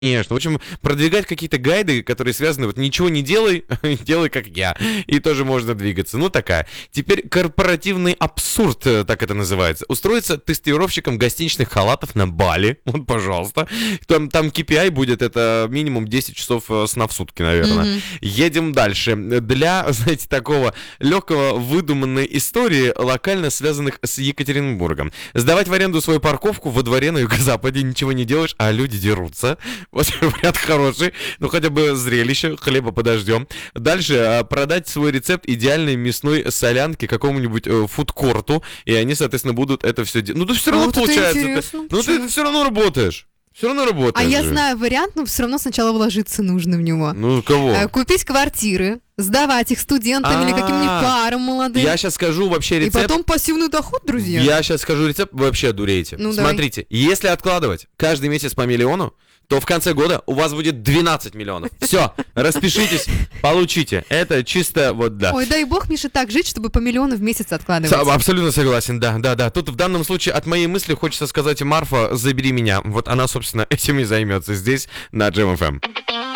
Конечно. В общем, продвигать какие-то гайды, которые связаны, вот ничего не делай, делай как я. И тоже можно двигаться. Ну, такая. Теперь корпоративный абсурд, так это называется. Устроиться тестировщиком гостиничных халатов на Бали. Вот, пожалуйста. Там KPI будет, это минимум 10 часов сна в сутки, наверное. Едем дальше. Для, знаете, такого легкого выдуманной истории, локально связанных с Екатеринбургом. Сдавать в аренду свою парковку во дворе на юго-западе, ничего не делаешь, а люди дерутся. Вот вариант хороший, ну хотя бы зрелище, хлеба подождем. Дальше продать свой рецепт идеальной мясной солянки какому-нибудь фудкорту, и они, соответственно, будут это все делать. Ну, то все равно вот получается. Ну, ты все равно работаешь. Все равно работаешь. А я знаю вариант, но все равно сначала вложиться нужно в него. Ну, кого? Купить квартиры, сдавать их студентам или каким-нибудь парам молодым. Я сейчас скажу вообще рецепт. И потом пассивный доход, друзья. Я сейчас скажу рецепт, вы вообще одуреете. Ну, смотрите, если откладывать каждый месяц по миллиону, то в конце года у вас будет 12 миллионов. Все, распишитесь, получите. Это чисто вот да. Ой, дай бог, Миша, так жить, чтобы по миллиону в месяц откладывать. Абсолютно согласен, да. Тут в данном случае от моей мысли хочется сказать: Марфа, забери меня. Вот она, собственно, этим и займется здесь, на Jam FM.